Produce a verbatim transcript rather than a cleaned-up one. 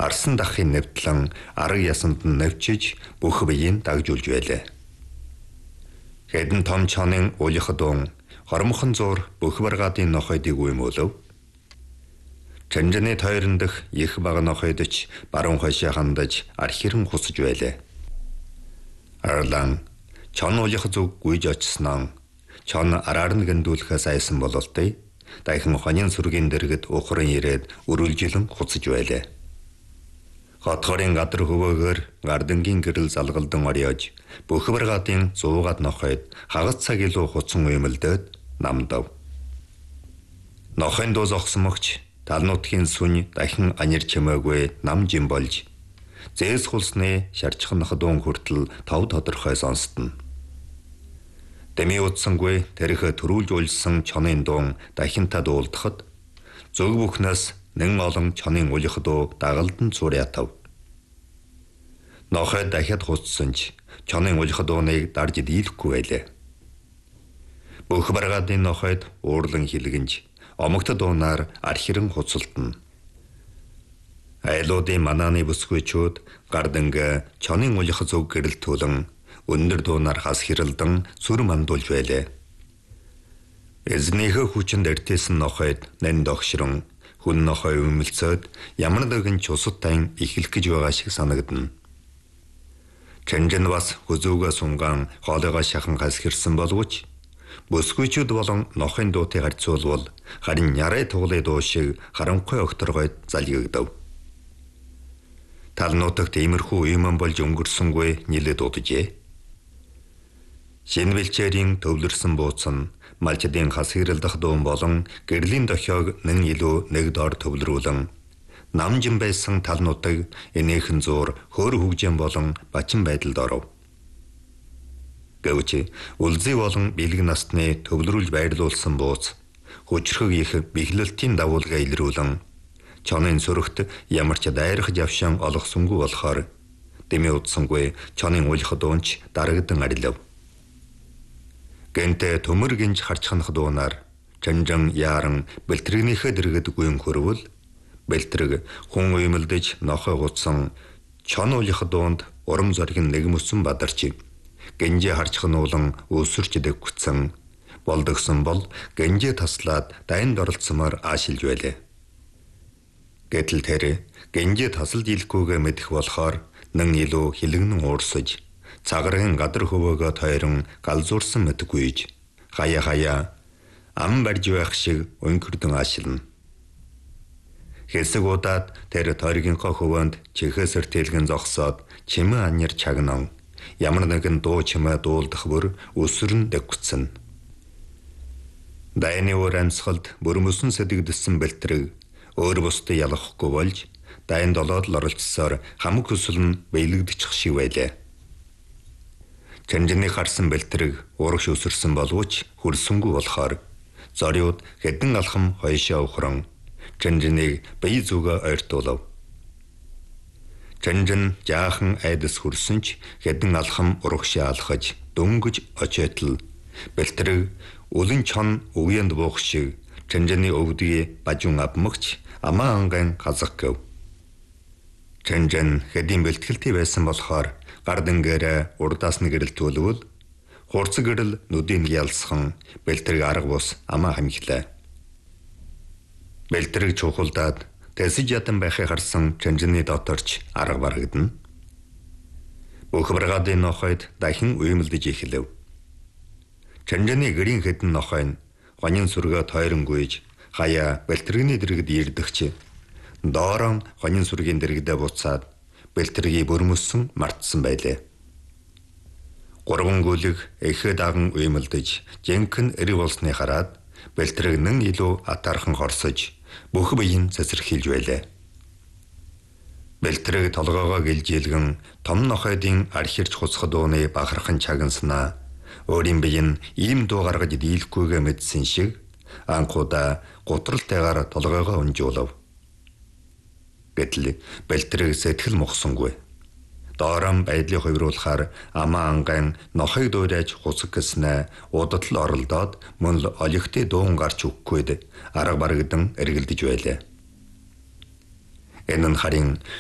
арсан дахын нэвтлэн арга ясанд нь навчиж бүх биеийг дагжуулж байлаа. Хэдэн том чонын улихдун хормхон зур бүх баргаадын нохойдыг уймуулав. Чанжаны тойрон дэх их бага нохойдч баруун хойшоо хандаж архиран хусаж байлаа. Арлан чон улих зүг гүйж очсноо чон араар нь гүндүүлэхээс айсан бололтой. Дахин хонин сүргийн дэргэд ухран ирээд өрүүлжилэн хуцаж байлаа. Хотхорын гадар хөвөөгөр гардангийн гэрэл залгалдан орёож бүх баргаадын зуугаад нохойд хагас цаг илүү хуцсан уймалдаад намдав. Нохойн дуу зогсомогч тал нутгийн сүнь дахин анир чимээгүй нам жим болж зээс хулсны шарчхнах дуун хүртэл тав тодорхой сонстно. Дэми утсангүй тэрхэ төрүүлж уйлсан чонын дуун дахин та дуулдахад зөв бүхнээс нэн олон чонын улих дуу дагалдан цуурятав. Нохой дахиад хуцсан ч чонын улих дууныг дарж дийлэхгүй байлаа. Бүх баргаадын нохойд уурлан хилгэнж омогт дуунаар архиран хуцалтна. Айлуудын манааны бүсгүйчүүд гарданга чонын улих зүг гэрэл түлэн өндөр дуунаар хас хэрэлдэн сүр мандуулж байлаа. Эзнийхээ хүчинд эртээсэн нохойд нэн догшрон хүн нохой өмөлцөөд ямар нэгэн чусад тань ихлэх гэж байгаа шиг санагдана. Чанжин бас хүзүүгээ сунгаан хоолойгоо шахан хас хэрсэн боловч бүсгүйчүүд болон нохын дуутыг харьцуулбал харин ярай туглын дуу шиг харанхуй огторгойд залгигдав. Тал нутагт иймэрхүү үемэн болж өнгөрсөнгүй нилээд удажээ. Шинэ бэлчээрийн төвлөрсөн бууцсан малчдын хас хэрэлдэх дуун болон гэрлийн дохиог нэн илүү нэг доор төвлөрүүлэн намжин байсан тал нутаг энийхэн зуур хөр хөгжим болон бачин байдалд оров. Гэвч үлзий болон бэлэг насны төвлөрүүлж байрлуулсан бууц хүчрхэг их бэхлэлтийн дагуулга илрүүлэн чонын сүрэгт ямар ч дайрах завшаан олгосонгүй болохоор дэми утсангүй чонын улих дуунч дарагдан арилав. Гэнтэ төмөр гинж харчханах дуунаар чанжан яаран бэлтрэгнийхээ дэргэд гүйн хөрвөл бэлтрэг хүн уймалдэж нохой гутсан чон улих дуунд урам зориг нэг мөсөн бадарч гэнжээ харчхануулан өсөрч дэггүцэн болдогсон бол гэнжээ таслаад дайнд оролцсомоор аашилж байлаа. Гэтэл тэр гэнжээ тасалж илгүүгээ мэдэх болохоор нэн илүү хилэгнэн уурсаж цагрын гадар хөвөөгөө тойрон галзуурсан мэдгүйж хаяа хаяа ам барж байх шиг өнкөрдөн аашилна. Хэсэг удаад тэр тойргийнхоо хөвөнд чихээсэр тэлгэн зогсоод чимээ анир чагнан ямар нэгэн дуу чимээ дуулдах бүр өсөрн дэггүцэн. Дайны уур амьсгалд бүрмөсөн сэдэгдсэн бэлтрэг өөр бусдад ялахгүй болж дайнд долоод л оролцсоор хамаг хүсэл нь бэлэгдчих шиг байлаа. Чанжины харсан бэлтрэг урагш өсөрсөн боловч хөрсөнгүй болохоор зориуд хэдэн алхам хойшоо ухран чанжиныг бие зүгөө ойртуулав. Чанжин жаахан айдас хөрсөн ч хэдэн алхам урагшаа алхаж дөнгөж очиотл бэлтрэг үлэн чон өвөнд буух шиг чанжины өвдгийг бажун авмагч амаа анган газах гэв. Чанжин хэдийн бэлтгэлтэй байсан болохоор гардангаараа урдаас нь гэрэл төлөвл хурцэг гэрэл нүдийг ялсхан бэлтрэг арга бус амаа хамхилаа. Бэлтрэг чухалдаад тэсэж ятан байхыг харсан чанжины доторч арга барагдана. Бүх баргаадын нохойд дахин уймалдаж эхлэв. Чанжины гэрийн хэдэн нохой нь хонин сүргээ тойронгүйж хаяа бэлтрэгний дэргэд ирдэгч доорон хонин сүргийн дэргэдээ буцаад бэлтрэгийг бүрмөссөн мартсан байлаа. Гурван гүлэг эхээ даган уймалдаж жинхэнэ эри болсны хараад бэлтрэг нэн илүү атаархан хорсож бүх биеийн цэцэрхийлж байлаа. Бэлтрэг толгоогоо гэлжээлгэн том нохойдын архирч хуцах дууны бахархан чагнснаа өөрийн бие нь ийм дуу гаргаж дийлэхгүйгээ мэдсэн шиг анхудаа гутралтайгаар толгоогоо унжуулав. Гэтэл бэлтрэг сэтгэл мохсонгүй. Доорон байдлыг хувируулахаар амаа анган нохойг дуурайж хуцах гэснээ удатл оролдоод мөн л олигтой дуун гарч өгөхгүйд арга барагдан эргэлдэж байлаа. Энэ нь харин